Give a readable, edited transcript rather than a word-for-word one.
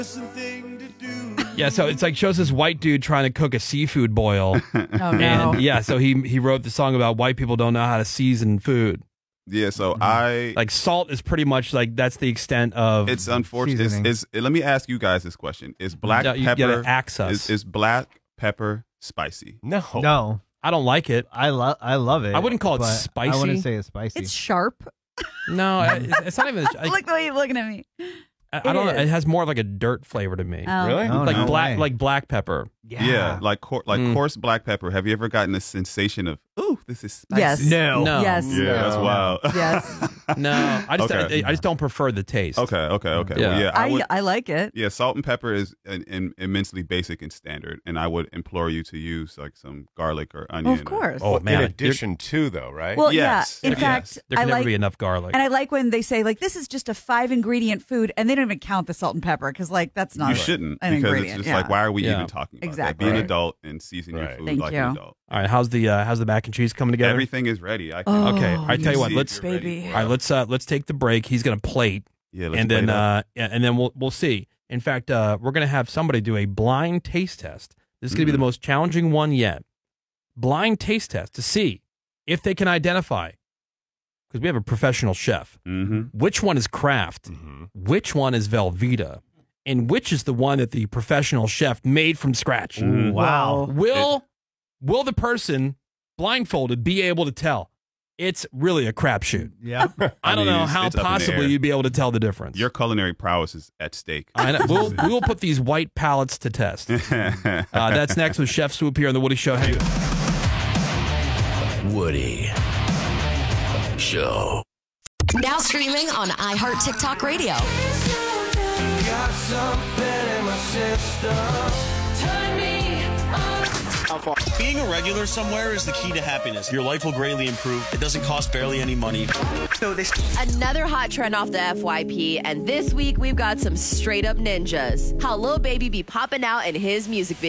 Yeah, so it's like shows this white dude trying to cook a seafood boil. Oh, no. And yeah, so he wrote the song about white people don't know how to season food. Yeah, so like salt is pretty much like that's the extent of it's unfortunate. Let me ask you guys this question: Is black You pepper gotta axe us. Is black pepper spicy? No. I don't like it. I love it. I wouldn't call it but spicy. I wouldn't say it's spicy. It's sharp. No, it's not even. Look the way you're looking at me. I don't know. It has more of like a dirt flavor to me. Oh. Really? Oh, like no black, way. like black pepper. Yeah, like coarse black pepper. Have you ever gotten the sensation of, ooh, this is spicy? Yes. No. Yes. Yeah, that's wild. Yes. No, I just Okay. I just don't prefer the taste. Okay. Yeah. Well, yeah, I like it. Yeah, salt and pepper is immensely basic and standard, and I would implore you to use like some garlic or onion. Of course. Oh, man, in addition to, though, right? Well, Yes. yeah. In Yes. fact, There can I never like, be enough garlic. and I like when they say like this is just a 5-ingredient food, and they don't even count the salt and pepper because like that's not You shouldn't, an because ingredient. it's just like, why are we Yeah. even talking about Exactly. that? Be an Right. adult and season your Right. food Thank like you. an adult. All right, how's the mac and cheese coming together? Everything is ready. I can, Oh, Okay, I tell you what, see let's if you're ready. baby. all right, let's take the break. He's gonna plate, Yeah, let's and then plate up. and then we'll see. In fact, we're gonna have somebody do a blind taste test. This is gonna be the most challenging one yet. Blind taste test to see if they can identify, because we have a professional chef. Which one is Kraft? Which one is Velveeta? And which is the one that the professional chef made from scratch? Wow. Will the person blindfolded be able to tell? It's really a crapshoot. Yeah. I don't mean, know it's how up in the possibly air. you'd be able to tell the difference. Your culinary prowess is at stake. I know. We will put these white palates to test. That's next with Chef Swoop here on The Woody Show. Hey. Woody Show. Now streaming on iHeart TikTok Radio. Being a regular somewhere is the key to happiness. Your life will greatly improve. It doesn't cost barely any money. Another hot trend off the FYP, and this week we've got some straight up ninjas. How Lil Baby be popping out in his music video.